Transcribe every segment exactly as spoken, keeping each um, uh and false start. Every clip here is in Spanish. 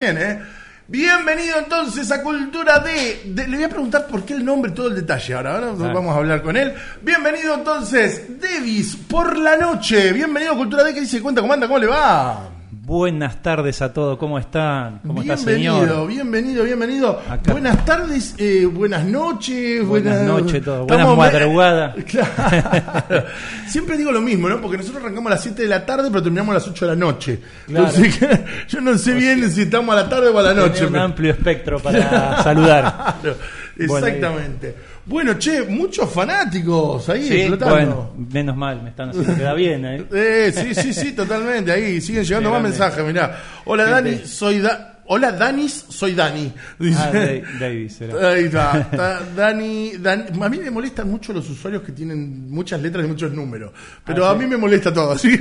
Bien, ¿eh? Bienvenido entonces a Cultura D. De, le voy a preguntar por qué el nombre, todo el detalle. Ahora, ahora ah. vamos a hablar con él. Bienvenido entonces, Davis por la noche. Bienvenido a Cultura D. ¿Qué dice? Cuenta, ¿cómo anda? ¿Cómo le va? Buenas tardes a todos, ¿cómo están? ¿Cómo bienvenido, está, señor? Bienvenido, bienvenido, bienvenido. Buenas tardes, eh, buenas noches. Buenas, buenas noches, todo. Buenas Estamos... madrugadas. Claro. Siempre digo lo mismo, ¿no? Porque nosotros arrancamos a las siete de la tarde, pero terminamos a las ocho de la noche. Claro. Entonces, yo no sé bien sea, si estamos a la tarde o a la noche. Tiene un pero... amplio espectro para saludar. Claro, exactamente. Bueno, bueno, che, muchos fanáticos ahí sí, explotando. Bueno, menos mal, me están haciendo quedar bien, ¿eh? eh sí, sí, sí, totalmente. Ahí siguen llegando más mensajes, mirá. Hola, Gente. Dani, soy da Hola, Danis, soy Dani. Dice. Ah, Davis, era. Ahí está. está Dani, Dani. A mí me molestan mucho los usuarios que tienen muchas letras y muchos números. Pero ah, a sí. mí me molesta todo. ¿Sí?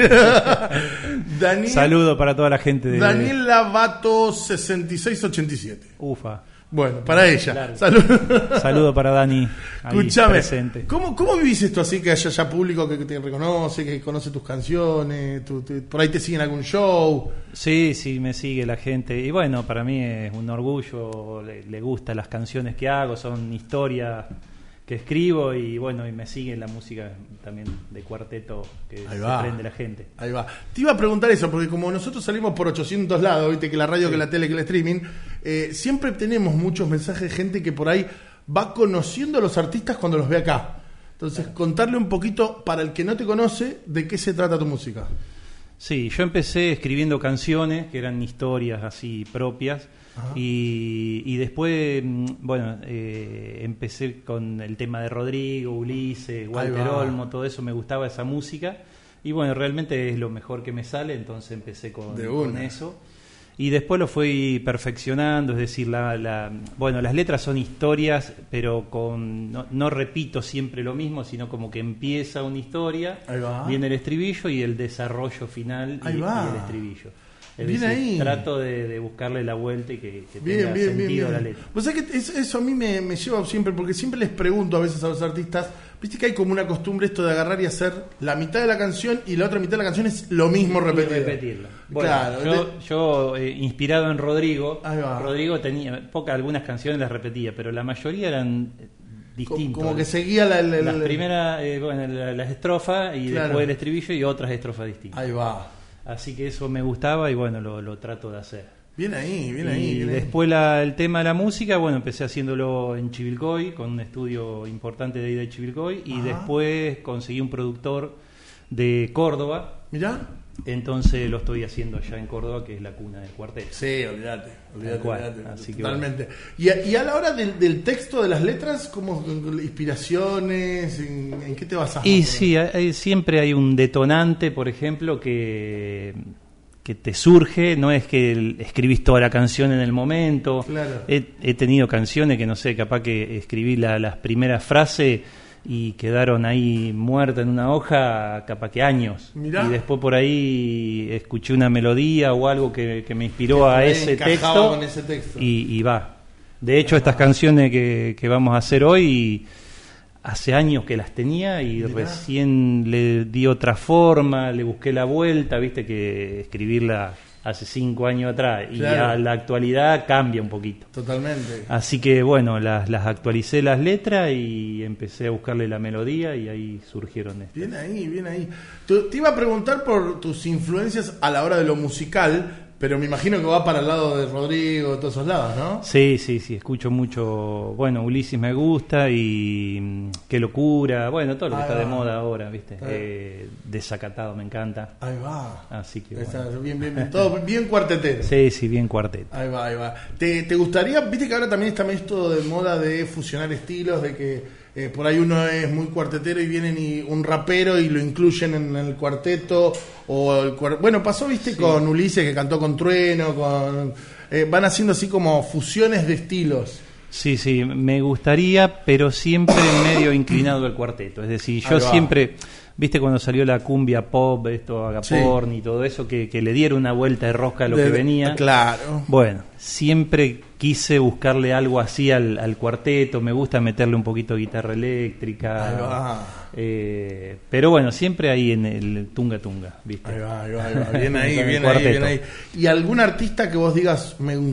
Daniel, Saludo para toda la gente de Daniel Lavato sesenta y seis ochenta y siete. Ufa. Bueno, para ella. Claro. Saludo. Saludo para Dani. Escúchame. Presente. ¿Cómo, ¿Cómo vivís esto así que haya ya público que te reconoce, que conoce tus canciones? Tu, te, por ahí te siguen algún show. Sí, sí, me sigue la gente. Y bueno, para mí es un orgullo. Le, le gustan las canciones que hago, son historias que escribo y bueno, y me sigue la música también de cuarteto que ahí se va. Prende la gente. Ahí va. Te iba a preguntar eso, porque como nosotros salimos por ochocientos lados, viste que la radio, sí. que la tele, que el streaming, eh, siempre tenemos muchos mensajes de gente que por ahí va conociendo a los artistas cuando los ve acá. Entonces, claro. contarle un poquito, para el que no te conoce, de qué se trata tu música. Sí, yo empecé escribiendo canciones que eran historias así propias. Y, y después, bueno, eh, empecé con el tema de Rodrigo, Ulises, Walter Olmo, todo eso, me gustaba esa música. Y bueno, realmente es lo mejor que me sale, entonces empecé con, con eso. Y después lo fui perfeccionando, es decir, la, la, bueno, las letras son historias, pero con no, no repito siempre lo mismo, sino como que empieza una historia, viene el estribillo y el desarrollo final y, y el estribillo. Es bien decir, ahí. Trato de, de buscarle la vuelta y que, que bien, tenga bien, sentido bien, bien. la letra. Pues es que eso, eso a mí me, me lleva siempre, porque siempre les pregunto a veces a los artistas, viste que hay como una costumbre esto de agarrar y hacer la mitad de la canción y la otra mitad de la canción es lo mismo repetido. Y repetirlo. Bueno, claro, yo, de... yo eh, inspirado en Rodrigo, Rodrigo tenía pocas, algunas canciones las repetía, pero la mayoría eran distintas. Como que seguía la, la, la, las primeras, eh, bueno, las la estrofas y claro. después el estribillo y otras estrofas distintas. Ahí va. Así que eso me gustaba y bueno, lo, lo trato de hacer. Bien ahí, bien y ahí. Y después la, el tema de la música, bueno, empecé haciéndolo en Chivilcoy, con un estudio importante de ahí de Chivilcoy, y Ajá. después conseguí un productor de Córdoba. ¿Mirá? Entonces lo estoy haciendo allá en Córdoba, que es la cuna del cuarteto. Sí, olvídate, olvídate, olvídate Así totalmente. Que bueno. y, a, y a la hora del, del texto de las letras, ¿cómo inspiraciones? ¿En, en qué te basas? Y sí, hay, siempre hay un detonante, por ejemplo, que, que te surge. No es que escribís toda la canción en el momento. Claro. He, he tenido canciones que no sé, capaz que escribí la, las primeras frases y quedaron ahí muertas en una hoja capaz que años. Mirá. Y después por ahí escuché una melodía o algo que, que me inspiró a ese texto, con ese texto y, y va. De hecho, ah. estas canciones que, que vamos a hacer hoy hace años que las tenía y Mirá. recién le di otra forma, le busqué la vuelta, viste que escribirla hace cinco años atrás y claro. a la actualidad cambia un poquito. Totalmente. Así que bueno, las, las actualicé las letras y empecé a buscarle la melodía y ahí surgieron estas. Bien ahí, bien ahí. Te, te iba a preguntar por tus influencias a la hora de lo musical, pero me imagino que va para el lado de Rodrigo, de todos esos lados, ¿no? Sí, sí, sí, escucho mucho, bueno, Ulises me gusta y Qué locura, bueno, todo lo que Ahí está va. de moda ahora, ¿viste? Eh, Desacatado me encanta. Ahí va. Así que Está, bueno. bien, bien, bien, todo bien cuartetero. Sí, sí, bien cuarteto. Ahí va, ahí va. ¿Te, te gustaría, viste que ahora también está esto de moda de fusionar estilos, de que Eh, por ahí uno es muy cuartetero y vienen y un rapero y lo incluyen en, en el cuarteto o el cuart... bueno, pasó viste sí. con Ulises que cantó con Trueno, con eh, van haciendo así como fusiones de estilos. Sí, sí, me gustaría, pero siempre medio inclinado al cuarteto, es decir, yo siempre, viste cuando salió la cumbia pop, esto Agaporn sí. y todo eso, que, que le dieron una vuelta de rosca a lo de, que venía. Claro. Bueno, siempre quise buscarle algo así al, al cuarteto, me gusta meterle un poquito de guitarra eléctrica. Ahí va. Eh, pero bueno, siempre ahí en el tunga tunga, ¿viste? Ahí va, ahí va, ahí va. Bien ahí, bien ahí, bien ahí. ¿Y algún artista que vos digas, me